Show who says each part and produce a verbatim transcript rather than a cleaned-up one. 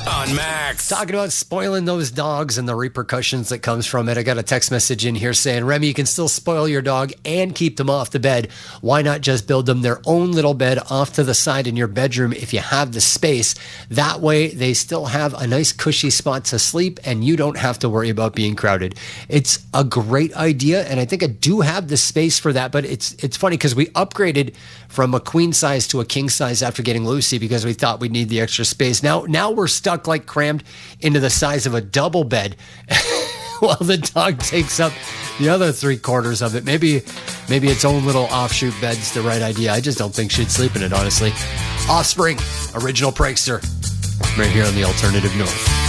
Speaker 1: on Max.
Speaker 2: Talking about spoiling those dogs and the repercussions that comes from it. I got a text message in here saying, Remy, you can still spoil your dog and keep them off the bed. Why not just build them their own little bed off to the side in your bedroom if you have the space? That way they still have a nice cushy spot to sleep and you don't have to worry about being crowded. It's a great idea, and I think I do have the space for that, but it's it's funny because we upgraded from a queen size to a king size after getting Lucy because we thought we'd need the extra space. Now, now we're stuck like crammed into the size of a double bed while the dog takes up the other three quarters of it. Maybe, maybe its own little offshoot bed's the right idea. I just don't think she'd sleep in it, honestly. Offspring, original prankster, right here on the Alternative North.